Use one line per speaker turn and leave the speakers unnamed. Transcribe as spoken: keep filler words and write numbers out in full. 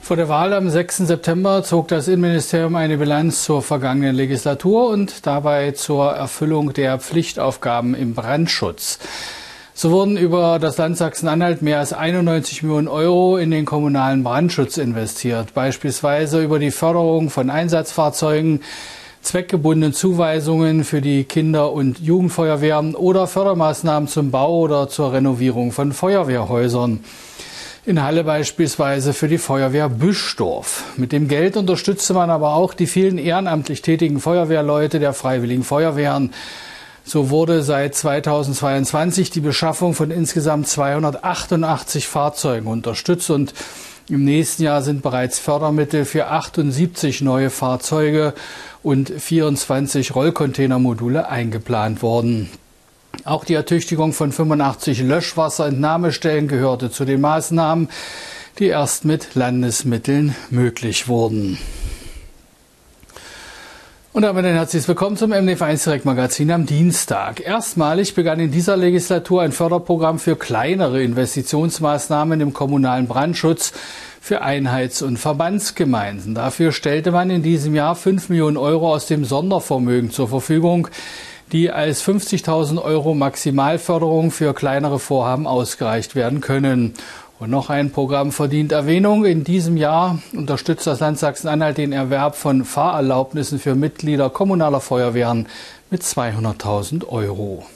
Vor der Wahl am sechsten September zog das Innenministerium eine Bilanz zur vergangenen Legislatur und dabei zur Erfüllung der Pflichtaufgaben im Brandschutz. So wurden über das Land Sachsen-Anhalt mehr als einundneunzig Millionen Euro in den kommunalen Brandschutz investiert, beispielsweise über die Förderung von Einsatzfahrzeugen, zweckgebundenen Zuweisungen für die Kinder- und Jugendfeuerwehren oder Fördermaßnahmen zum Bau oder zur Renovierung von Feuerwehrhäusern. In Halle beispielsweise für die Feuerwehr Büschdorf. Mit dem Geld unterstützte man aber auch die vielen ehrenamtlich tätigen Feuerwehrleute der Freiwilligen Feuerwehren. So wurde seit zweitausendzweiundzwanzig die Beschaffung von insgesamt zweihundertachtundachtzig Fahrzeugen unterstützt und im nächsten Jahr sind bereits Fördermittel für achtundsiebzig neue Fahrzeuge und vierundzwanzig Rollcontainermodule eingeplant worden. Auch die Ertüchtigung von fünfundachtzig Löschwasserentnahmestellen gehörte zu den Maßnahmen, die erst mit Landesmitteln möglich wurden. Und damit ein herzliches Willkommen zum M D V eins Direktmagazin am Dienstag. Erstmalig begann in dieser Legislatur ein Förderprogramm für kleinere Investitionsmaßnahmen im kommunalen Brandschutz für Einheits- und Verbandsgemeinden. Dafür stellte man in diesem Jahr fünf Millionen Euro aus dem Sondervermögen zur Verfügung, die als fünfzigtausend Euro Maximalförderung für kleinere Vorhaben ausgereicht werden können. Und noch ein Programm verdient Erwähnung. In diesem Jahr unterstützt das Land Sachsen-Anhalt den Erwerb von Fahrerlaubnissen für Mitglieder kommunaler Feuerwehren mit zweihunderttausend Euro.